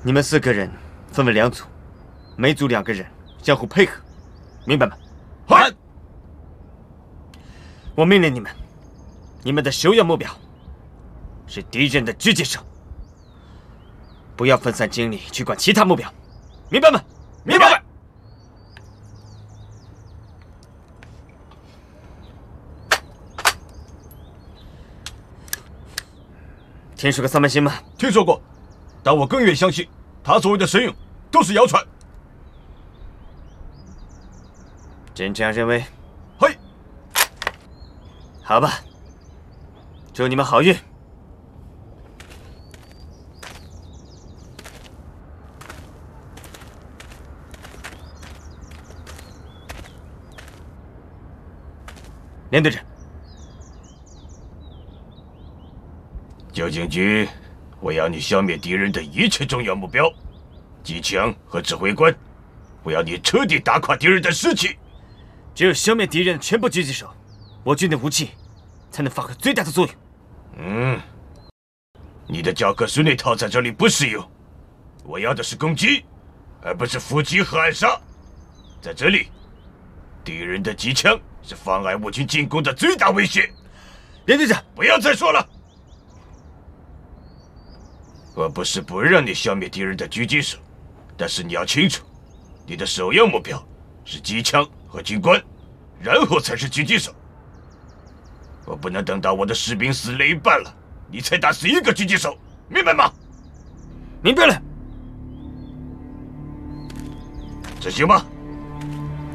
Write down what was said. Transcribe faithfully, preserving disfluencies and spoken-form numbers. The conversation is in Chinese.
你们四个人分为两组，每组两个人相互配合，明白吗？ 嗨！ 我命令你们，你们的首要目标是敌人的狙击手，不要分散精力去管其他目标，明白吗？ 明白。 听说过萨满星吗？ 听说过，但我更愿相信他所谓的神勇都是谣传。 真这样认为？ 嘿， 好吧，祝你们好运。连队长。 九警局，我要你消灭敌人的一切重要目标，机枪和指挥官。我要你彻底打垮敌人的士气。 只有消灭敌人的全部狙击手，我军的武器才能发挥最大的作用。 嗯，你的教科书那套在这里不适用。我要的是攻击，而不是伏击和暗杀。在这里，敌人的机枪是妨碍我军进攻的最大威胁。 连队长， 不要再说了。我不是不让你消灭敌人的狙击手，但是你要清楚，你的首要目标是机枪和军官，然后才是狙击手。我不能等到我的士兵死了一半了，你才打死一个狙击手，明白吗？ 明白了。 执行吧。